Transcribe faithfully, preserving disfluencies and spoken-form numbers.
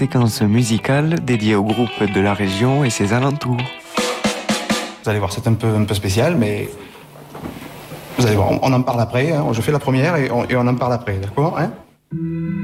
séquence musicale dédiée au groupe de la région et ses alentours. Vous allez voir, c'est un peu, un peu spécial, mais vous allez voir, on en parle après. Hein. Je fais la première et on, et on en parle après, d'accord, hein?